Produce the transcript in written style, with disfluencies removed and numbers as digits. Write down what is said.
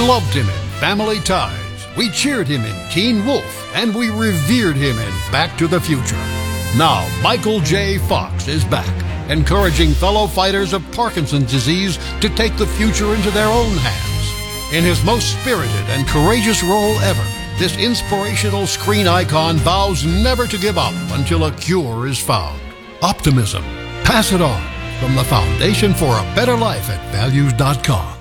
loved him in Family Ties. We cheered him in Teen Wolf, and we revered him in Back to the Future. Now, Michael J. Fox is back, encouraging fellow fighters of Parkinson's disease to take the future into their own hands. In his most spirited and courageous role ever, this inspirational screen icon vows never to give up until a cure is found. Optimism. Pass it on from the Foundation for a Better Life at Values.com.